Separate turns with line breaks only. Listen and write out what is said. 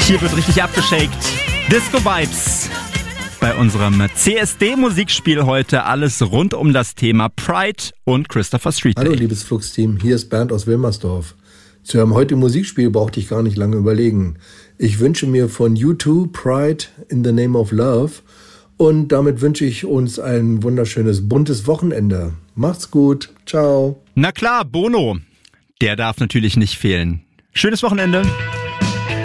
Hier wird richtig abgeschakt. Disco Vibes. Bei unserem CSD-Musikspiel heute alles rund um das Thema Pride und Christopher Street Day.
Hallo liebes Flux-Team, hier ist Bernd aus Wilmersdorf. Zu eurem heutigen Musikspiel brauchte ich gar nicht lange überlegen. Ich wünsche mir von U2 Pride in the Name of Love und damit wünsche ich uns ein wunderschönes, buntes Wochenende. Macht's gut, ciao.
Na klar, Bono. Der darf natürlich nicht fehlen. Schönes Wochenende.